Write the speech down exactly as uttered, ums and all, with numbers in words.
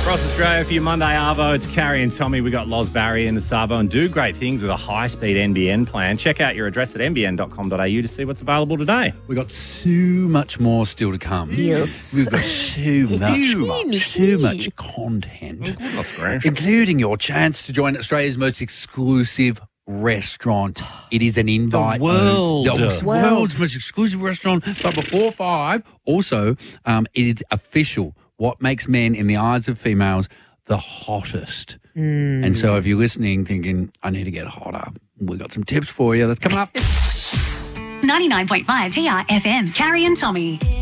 Across Australia for your Monday Arvo, it's Carrie and Tommy. We got Loz Barry in the Savo and do great things with a high-speed N B N plan. Check out your address at n b n dot com dot a u to see what's available today. We've got so much more still to come. Yes. We've got too much, Too much. too much content, That's great. including your chance to join Australia's most exclusive restaurant. It is an invite. The world. only- the Wow. world's most exclusive restaurant. But before five, also, um, it is official. What makes men in the eyes of females the hottest? Mm. And so if you're listening thinking, I need to get hotter, we've got some tips for you. That's coming up. ninety-nine point five T R F M's Carrie and Tommy.